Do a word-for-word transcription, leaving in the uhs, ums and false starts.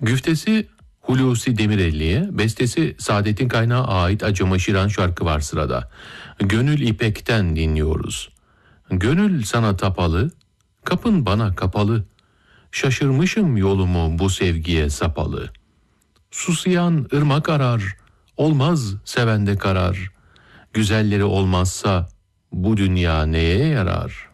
Güftesi Hulusi Demirelli'ye, bestesi Saadettin Kaynağı ait Acıma Şiran şarkı var sırada. Gönül İpek'ten dinliyoruz. Gönül sana tapalı, kapın bana kapalı. Şaşırmışım yolumu bu sevgiye sapalı. Susayan ırmak arar, olmaz sevende karar. Güzelleri olmazsa bu dünya neye yarar?